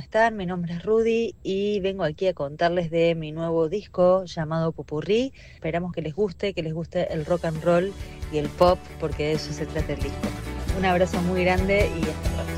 están? Mi nombre es Rudy y vengo aquí a contarles de mi nuevo disco llamado Popurrí. Esperamos que les guste el rock and roll y el pop, porque de eso se trata el disco. Un abrazo muy grande y hasta pronto.